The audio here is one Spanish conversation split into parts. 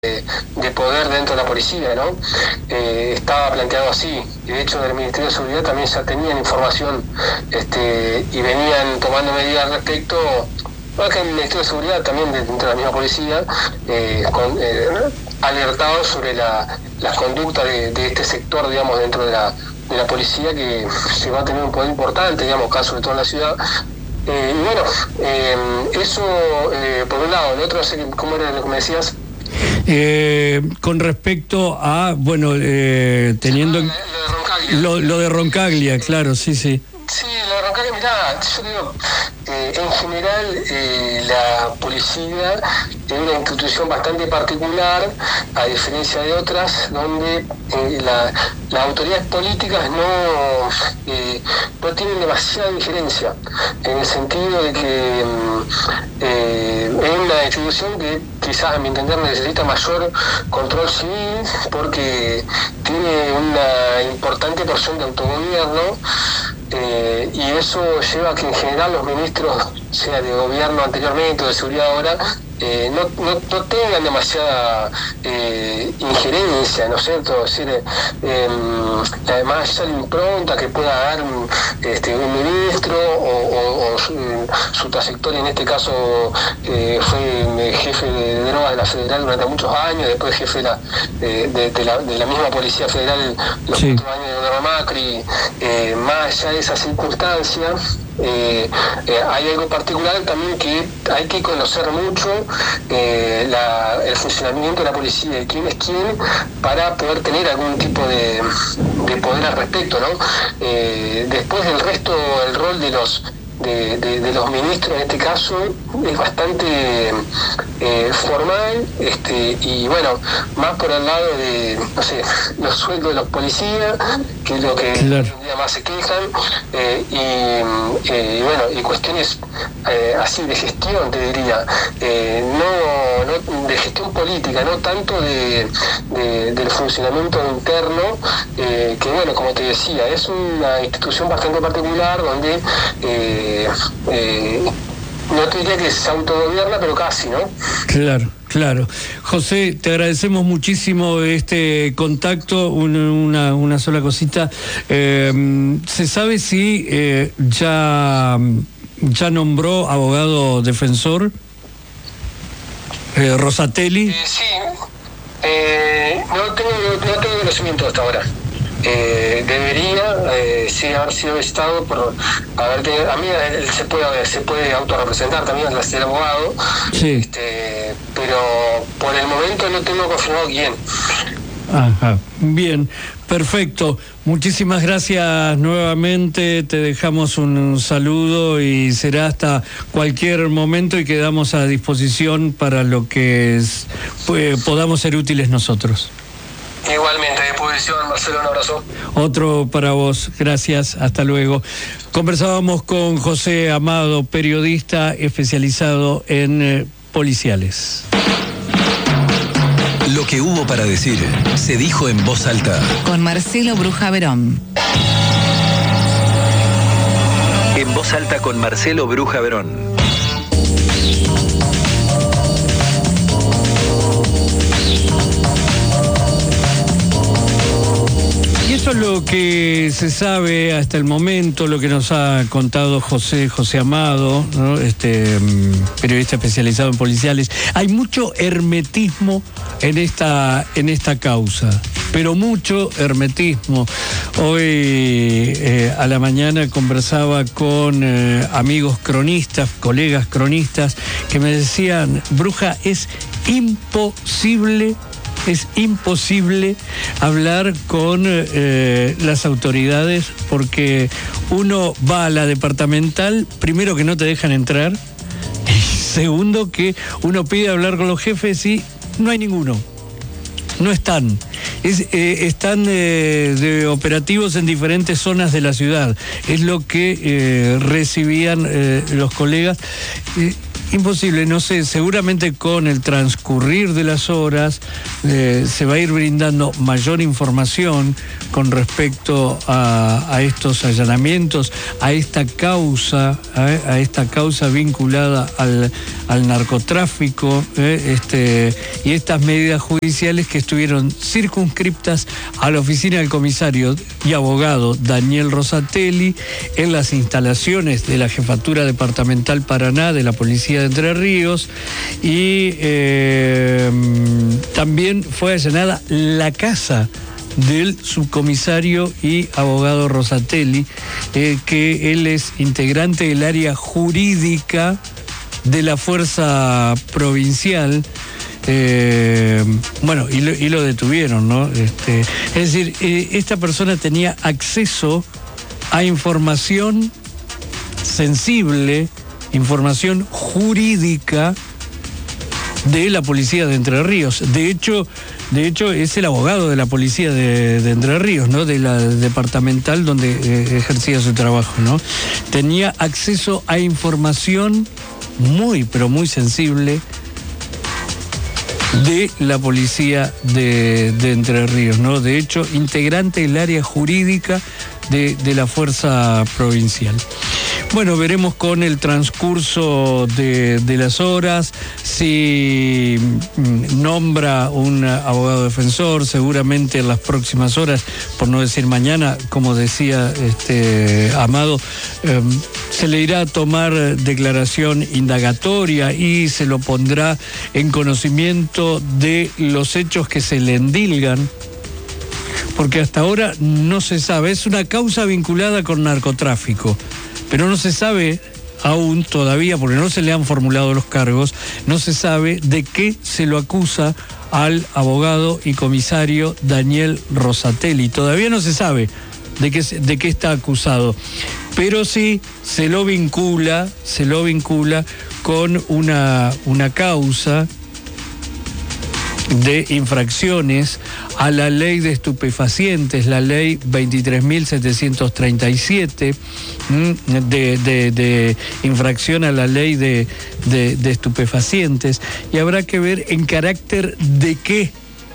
de poder dentro de la policía, ¿no? Estaba planteado así, y de hecho del Ministerio de Seguridad también ya tenían información y venían tomando medidas al respecto. Acá en el Ministerio de Seguridad, también dentro de la misma policía, alertados sobre las conductas de este sector, digamos, dentro de la policía, que se va a tener un poder importante, digamos, acá sobre todo en la ciudad. Y bueno, eso por un lado. El otro, no sé cómo era lo que me decías. Con respecto a, bueno, teniendo lo de Roncaglia, claro, sí. Sí, lo de Roncaglia, mirá, yo digo, en general la policía es una institución bastante particular, a diferencia de otras, donde las autoridades políticas no tienen demasiada injerencia, en el sentido de que es una institución que quizás, a mi entender, necesita mayor control civil, porque tiene una importante porción de autogobierno, y eso lleva a que en general los ministros, sea de gobierno anteriormente o de seguridad ahora, no tengan demasiada injerencia, ¿no es cierto? Es decir, además ya la impronta que pueda dar un ministro o su trayectoria, en este caso fue jefe de drogas de la Federal durante muchos años, después jefe de la misma Policía Federal los últimos años de gobierno Macri. Más allá de esa circunstancia, hay algo particular también, que hay que conocer mucho el funcionamiento de la policía y quién es quién, para poder tener algún tipo de poder al respecto, ¿no? Después del resto, el rol de los ministros en este caso es bastante formal, y bueno, más por el lado de, no sé, los sueldos de los policías, que es lo que hoy en día más se quejan, y bueno, y cuestiones así de gestión, te diría, no de gestión política, no tanto del funcionamiento interno, que bueno, como te decía, es una institución bastante particular donde no te diría que se autogobierna, pero casi, ¿no? Claro. José, te agradecemos muchísimo este contacto. Una sola cosita. ¿Se sabe si ya nombró abogado defensor Rosatelli? Sí. No tengo conocimiento hasta ahora. Debería sí haber sido estado por haber tenido, a mí él se puede autorrepresentar también al ser abogado, sí. Pero por el momento no tengo confirmado quién. Ajá, bien, perfecto. Muchísimas gracias nuevamente, te dejamos un saludo y será hasta cualquier momento, y quedamos a disposición para lo que podamos ser útiles nosotros. Igualmente, a disposición, Marcelo, un abrazo. Otro para vos, gracias, hasta luego. Conversábamos con José Amado, periodista especializado en policiales. Lo que hubo para decir se dijo en voz alta. Con Marcelo Bruja Verón. En voz alta con Marcelo Bruja Verón. Eso es lo que se sabe hasta el momento, lo que nos ha contado José Amado, ¿no? Periodista especializado en policiales. Hay mucho hermetismo en esta causa, pero mucho hermetismo. Hoy a la mañana conversaba con amigos cronistas, colegas cronistas, que me decían: Bruja, es imposible hablar con las autoridades, porque uno va a la departamental, primero que no te dejan entrar, y segundo que uno pide hablar con los jefes y no hay ninguno. No están. Están de operativos en diferentes zonas de la ciudad. Es lo que recibían los colegas. Imposible, no sé, seguramente con el transcurrir de las horas se va a ir brindando mayor información con respecto a estos allanamientos, a esta causa vinculada al narcotráfico, y estas medidas judiciales que estuvieron circunscriptas a la oficina del comisario y abogado Daniel Rosatelli en las instalaciones de la Jefatura Departamental Paraná de la Policía de Entre Ríos, y también fue allanada la casa del subcomisario y abogado Rosatelli, que él es integrante del área jurídica de la Fuerza Provincial. Y lo detuvieron, ¿no? Es decir, esta persona tenía acceso a información sensible, información jurídica de la policía de Entre Ríos. De hecho es el abogado de la policía de Entre Ríos, ¿no? De la departamental donde ejercía su trabajo, ¿no? Tenía acceso a información muy, pero muy sensible de la policía de Entre Ríos, ¿no? De hecho, integrante del área jurídica de la Fuerza Provincial. Bueno, veremos con el transcurso de las horas si nombra un abogado defensor. Seguramente en las próximas horas, por no decir mañana, como decía Amado, se le irá a tomar declaración indagatoria y se lo pondrá en conocimiento de los hechos que se le endilgan, porque hasta ahora no se sabe. Es una causa vinculada con narcotráfico, pero no se sabe aún todavía, porque no se le han formulado los cargos, no se sabe de qué se lo acusa al abogado y comisario Daniel Rosatelli. Todavía no se sabe de qué está acusado, pero sí se lo vincula con una causa de infracciones a la ley de estupefacientes, la ley 23.737, de infracción a la ley de estupefacientes, y habrá que ver en carácter de qué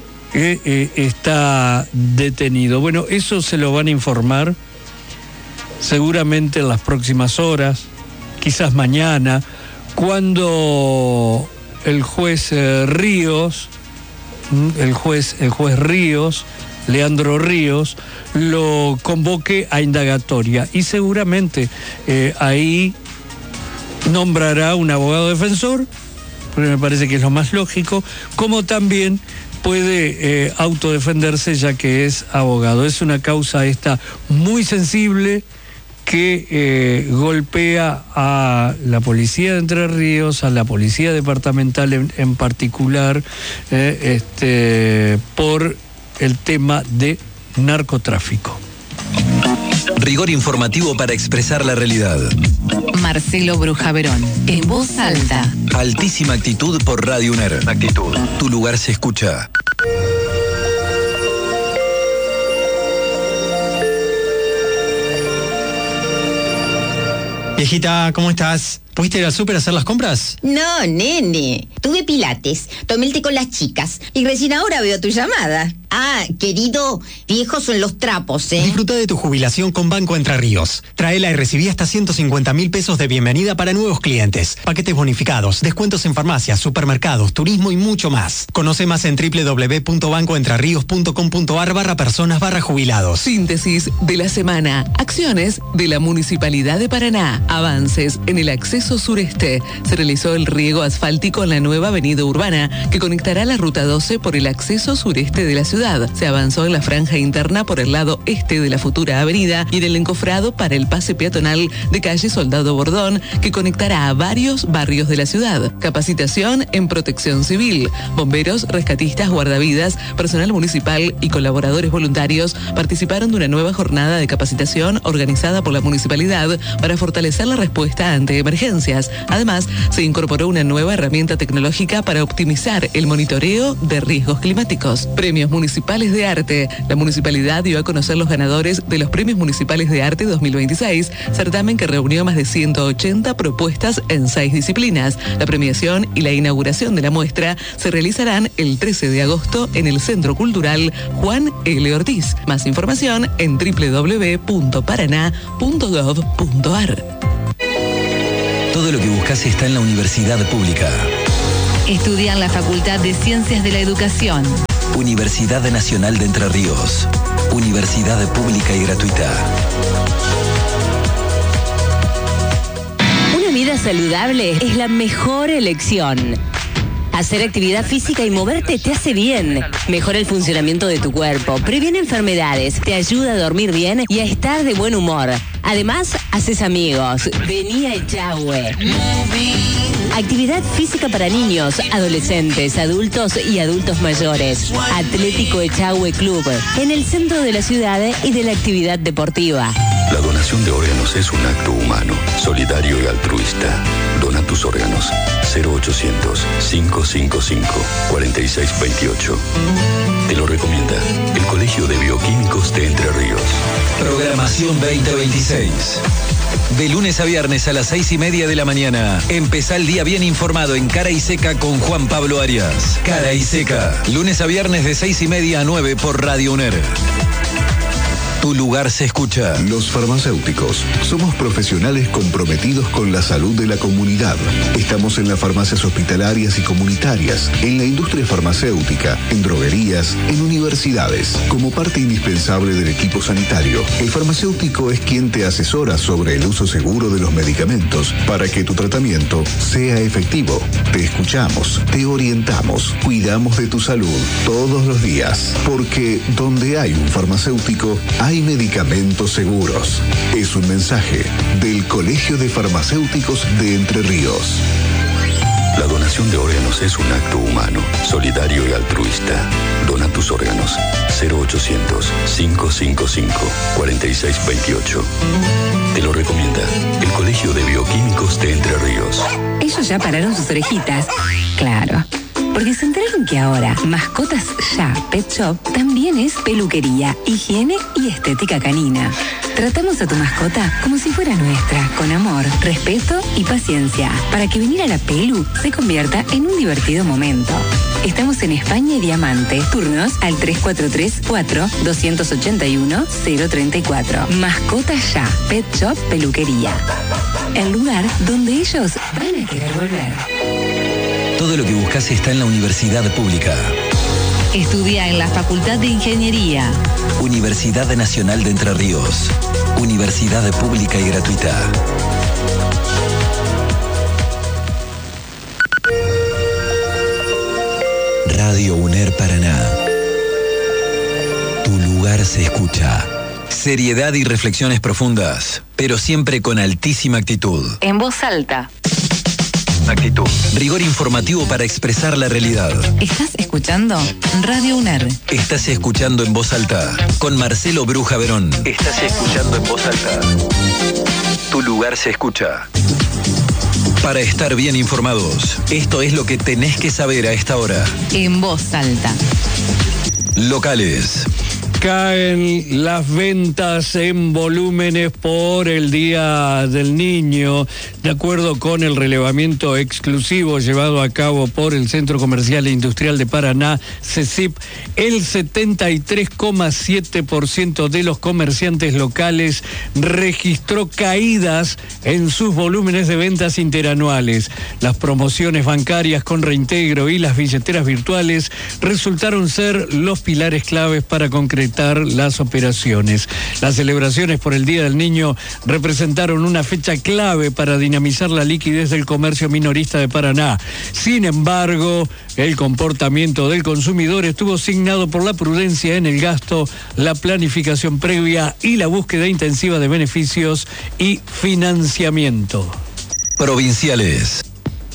está detenido. Bueno, eso se lo van a informar seguramente en las próximas horas, quizás mañana, cuando el juez Ríos, el juez Ríos, Leandro Ríos, lo convoque a indagatoria, y seguramente ahí nombrará un abogado defensor, porque me parece que es lo más lógico, como también puede autodefenderse, ya que es abogado. Es una causa esta muy sensible que golpea a la policía de Entre Ríos, a la policía departamental en particular, por el tema de narcotráfico. Rigor informativo para expresar la realidad. Marcelo Bruja Verón, en voz alta. Altísima actitud por Radio UNER. Actitud. Tu lugar se escucha. Viejita, ¿cómo estás? ¿Pudiste ir al súper a hacer las compras? No, nene. Tuve pilates, tomé el té con las chicas y recién ahora veo tu llamada. Ah, querido, viejos son los trapos, ¿eh? Disfruta de tu jubilación con Banco Entre Ríos. Tráela y recibí hasta 150.000 pesos de bienvenida para nuevos clientes. Paquetes bonificados, descuentos en farmacias, supermercados, turismo y mucho más. Conoce más en www.bancoentrerrios.com.ar/personas/jubilados. Síntesis de la semana. Acciones de la Municipalidad de Paraná. Avances en el acceso sureste. Se realizó el riego asfáltico en la nueva avenida urbana que conectará la ruta 12 por el acceso sureste de la ciudad. Se avanzó en la franja interna por el lado este de la futura avenida y en el encofrado para el pase peatonal de calle Soldado Bordón, que conectará a varios barrios de la ciudad. Capacitación en protección civil. Bomberos, rescatistas, guardavidas, personal municipal y colaboradores voluntarios participaron de una nueva jornada de capacitación organizada por la municipalidad para fortalecer la respuesta ante emergencias. Además, se incorporó una nueva herramienta tecnológica para optimizar el monitoreo de riesgos climáticos. Premios municipales municipales de arte. La municipalidad dio a conocer los ganadores de los Premios Municipales de Arte 2026, certamen que reunió más de 180 propuestas en 6 disciplinas. La premiación y la inauguración de la muestra se realizarán el 13 de agosto en el Centro Cultural Juan L. Ortiz. Más información en www.paraná.gov.ar. Todo lo que buscas está en la universidad pública. Estudia en la Facultad de Ciencias de la Educación. Universidad Nacional de Entre Ríos. Universidad pública y gratuita. Una vida saludable es la mejor elección. Hacer actividad física y moverte te hace bien. Mejora el funcionamiento de tu cuerpo, previene enfermedades, te ayuda a dormir bien y a estar de buen humor. Además, haces amigos. Vení a Echagüe. Actividad física para niños, adolescentes, adultos y adultos mayores. Atlético Echagüe Club, en el centro de la ciudad y de la actividad deportiva. La donación de órganos es un acto humano, solidario y altruista. Dona tus órganos. 0800-555-4628. Te lo recomienda el Colegio de Bioquímicos de Entre Ríos. Programación 2026. De lunes a viernes a las 6:30 de la mañana. Empezá el día bien informado en Cara y Seca con Juan Pablo Arias. Cara y Seca. Lunes a viernes de 6:30 a 9 por Radio UNER. Tu lugar se escucha. Los farmacéuticos somos profesionales comprometidos con la salud de la comunidad. Estamos en las farmacias hospitalarias y comunitarias, en la industria farmacéutica, en droguerías, en universidades. Como parte indispensable del equipo sanitario, el farmacéutico es quien te asesora sobre el uso seguro de los medicamentos para que tu tratamiento sea efectivo. Te escuchamos, te orientamos, cuidamos de tu salud todos los días, porque donde hay un farmacéutico, hay medicamentos seguros. Es un mensaje del Colegio de Farmacéuticos de Entre Ríos. La donación de órganos es un acto humano, solidario y altruista. Dona tus órganos. 0800-555-4628. Te lo recomienda el Colegio de Bioquímicos de Entre Ríos. Ellos ya pararon sus orejitas. Claro. Porque se enteraron que ahora Mascotas Ya Pet Shop también es peluquería, higiene y estética canina. Tratamos a tu mascota como si fuera nuestra, con amor, respeto y paciencia, para que venir a la pelu se convierta en un divertido momento. Estamos en España y Diamante. Turnos al 3434-281-034. Mascotas Ya Pet Shop Peluquería. El lugar donde ellos van a querer volver. Todo lo que buscas está en la universidad pública. Estudia en la Facultad de Ingeniería. Universidad Nacional de Entre Ríos. Universidad pública y gratuita. Radio UNER Paraná. Tu lugar se escucha. Seriedad y reflexiones profundas, pero siempre con altísima actitud. En voz alta. Actitud. Rigor informativo para expresar la realidad. ¿Estás escuchando? Radio UNER. Estás escuchando En Voz Alta con Marcelo Bruja Verón. Estás escuchando En Voz Alta. Tu lugar se escucha. Para estar bien informados, esto es lo que tenés que saber a esta hora. En Voz Alta. Locales. Caen las ventas en volúmenes por el Día del Niño, de acuerdo con el relevamiento exclusivo llevado a cabo por el Centro Comercial e Industrial de Paraná, CECIP. El 73,7% de los comerciantes locales registró caídas en sus volúmenes de ventas interanuales. Las promociones bancarias con reintegro y las billeteras virtuales resultaron ser los pilares claves para concretar las operaciones. Las celebraciones por el Día del Niño representaron una fecha clave para dinamizar la liquidez del comercio minorista de Paraná. Sin embargo, el comportamiento del consumidor estuvo signado por la prudencia en el gasto, la planificación previa y la búsqueda intensiva de beneficios y financiamiento. Provinciales.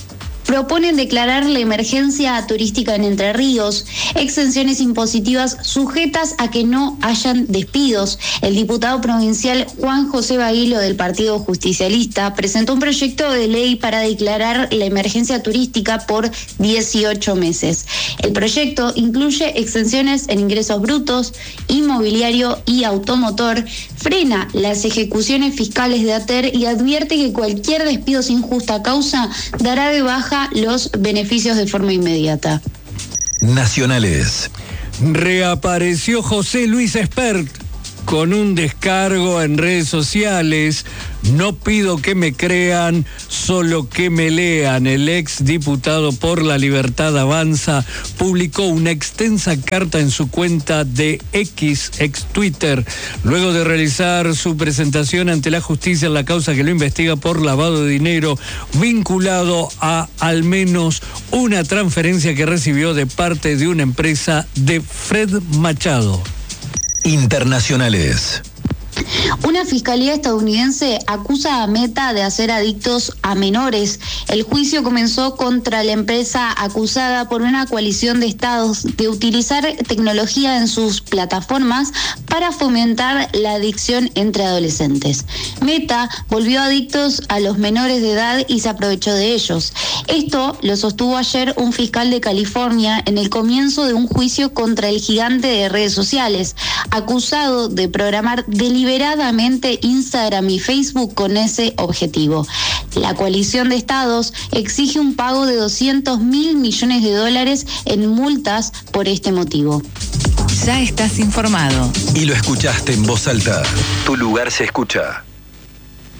proponen declarar la emergencia turística en Entre Ríos, exenciones impositivas sujetas a que no hayan despidos. El diputado provincial Juan José Baguilo del Partido Justicialista presentó un proyecto de ley para declarar la emergencia turística por 18 meses. El proyecto incluye exenciones en ingresos brutos, inmobiliario y automotor, frena las ejecuciones fiscales de ATER y advierte que cualquier despido sin justa causa dará de baja los beneficios de forma inmediata. Nacionales. Reapareció José Luis Espert con un descargo en redes sociales. No pido que me crean, solo que me lean. El ex diputado por la Libertad Avanza publicó una extensa carta en su cuenta de X, ex Twitter, luego de realizar su presentación ante la justicia en la causa que lo investiga por lavado de dinero vinculado a al menos una transferencia que recibió de parte de una empresa de Fred Machado. Internacionales. Una fiscalía estadounidense acusa a Meta de hacer adictos a menores. El juicio comenzó contra la empresa acusada por una coalición de estados de utilizar tecnología en sus plataformas para fomentar la adicción entre adolescentes. Meta volvió adictos a los menores de edad y se aprovechó de ellos. Esto lo sostuvo ayer un fiscal de California en el comienzo de un juicio contra el gigante de redes sociales, acusado de programar deliberadamente Instagram y Facebook con ese objetivo. La coalición de estados exige un pago de $200 mil millones en multas por este motivo. Ya estás informado. Y lo escuchaste en voz alta. Tu lugar se escucha.